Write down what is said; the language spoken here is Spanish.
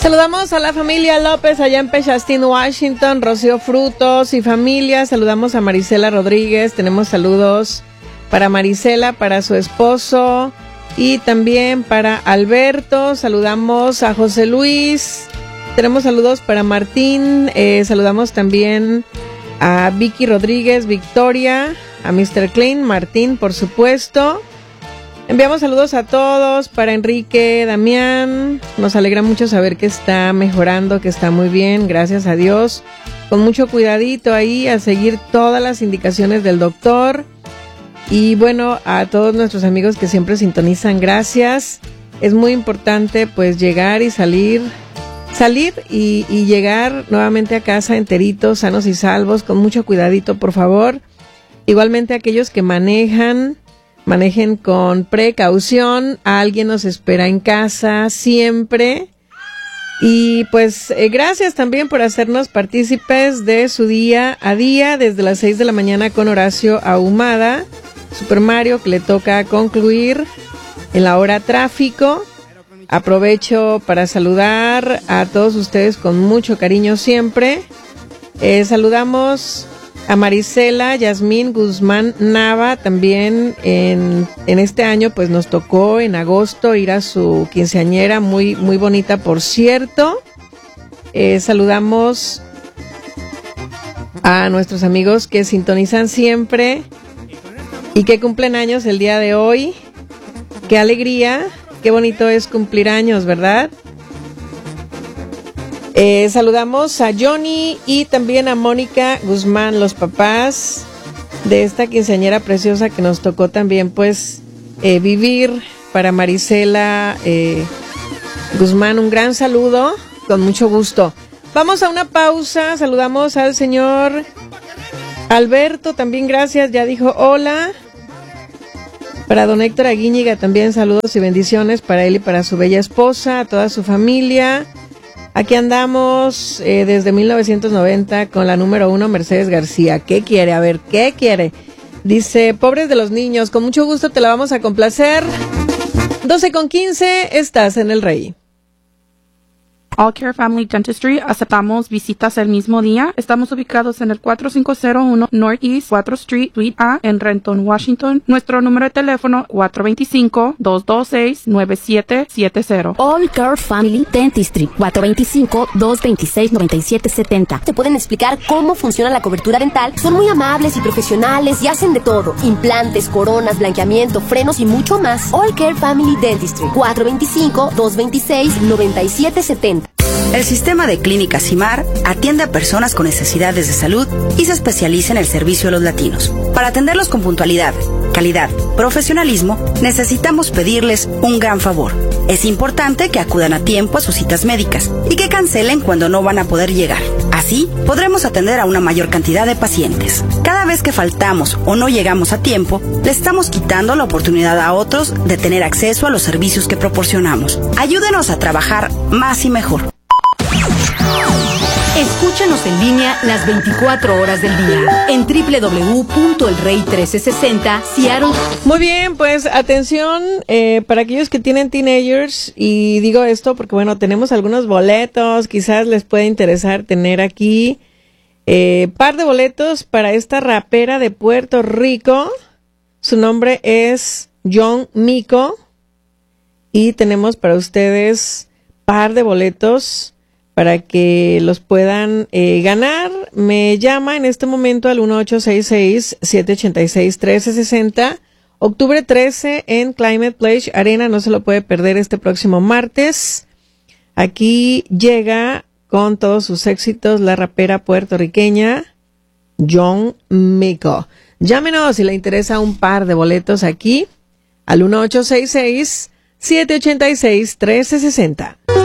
Saludamos a la familia López allá en Pechastín, Washington, Rocío Frutos y familia. Saludamos a Marisela Rodríguez. Tenemos saludos para Marisela, para su esposo y también para Alberto. Saludamos a José Luis. Tenemos saludos para Martín. Saludamos también a Vicky Rodríguez, Victoria, a Mr. Klein, Martín, por supuesto. Enviamos saludos a todos, para Enrique, Damián. Nos alegra mucho saber que está mejorando, que está muy bien, gracias a Dios. Con mucho cuidadito ahí, a seguir todas las indicaciones del doctor. Y bueno, a todos nuestros amigos que siempre sintonizan, gracias. Es muy importante pues llegar y salir y llegar nuevamente a casa enteritos, sanos y salvos, con mucho cuidadito, por favor. Igualmente aquellos que manejen con precaución. Alguien nos espera en casa siempre. Y pues gracias también por hacernos partícipes de su día a día desde las 6 de la mañana con Horacio Ahumada, Super Mario, que le toca concluir en la hora tráfico. Aprovecho para saludar a todos ustedes con mucho cariño siempre. Saludamos a Marisela Yasmín Guzmán Nava, también en este año pues nos tocó en agosto ir a su quinceañera, muy, muy bonita por cierto. Saludamos a nuestros amigos que sintonizan siempre y que cumplen años el día de hoy. ¡Qué alegría! ¡Qué bonito es cumplir años!, ¿verdad? Saludamos a Johnny y también a Mónica Guzmán, los papás de esta quinceañera preciosa que nos tocó también pues vivir. Para Marisela Guzmán, un gran saludo, con mucho gusto. Vamos a una pausa. Saludamos al señor Alberto, también gracias, ya dijo hola. Para don Héctor Aguíñiga también saludos y bendiciones para él y para su bella esposa, a toda su familia. Aquí andamos desde 1990 con la número 1, Mercedes García. ¿Qué quiere? A ver, ¿qué quiere? Dice, pobres de los niños, con mucho gusto te la vamos a complacer. 12:15, estás en El Rey. All Care Family Dentistry, aceptamos visitas el mismo día. Estamos ubicados en el 4501 Northeast 4th Street, Suite A, en Renton, Washington. Nuestro número de teléfono 425-226-9770. All Care Family Dentistry, 425-226-9770. Te pueden explicar cómo funciona la cobertura dental. Son muy amables y profesionales y hacen de todo: implantes, coronas, blanqueamiento, frenos y mucho más. All Care Family Dentistry, 425-226-9770. El sistema de clínicas CIMAR atiende a personas con necesidades de salud y se especializa en el servicio a los latinos. Para atenderlos con puntualidad, calidad, profesionalismo, necesitamos pedirles un gran favor. Es importante que acudan a tiempo a sus citas médicas y que cancelen cuando no van a poder llegar. Así, podremos atender a una mayor cantidad de pacientes. Cada vez que faltamos o no llegamos a tiempo, le estamos quitando la oportunidad a otros de tener acceso a los servicios que proporcionamos. Ayúdenos a trabajar más y mejor. Escúchanos en línea las 24 horas del día en www.elrey1360 Seattle. Muy bien, pues atención para aquellos que tienen teenagers, y digo esto porque bueno, tenemos algunos boletos, quizás les pueda interesar tener aquí par de boletos para esta rapera de Puerto Rico. Su nombre es Young Miko y tenemos para ustedes par de boletos para que los puedan ganar. Me llama en este momento al 1866-786-1360. Octubre 13 en Climate Pledge Arena, no se lo puede perder este próximo martes. Aquí llega con todos sus éxitos la rapera puertorriqueña Young Miko. Llámenos si le interesa un par de boletos aquí al 1866-786-1360.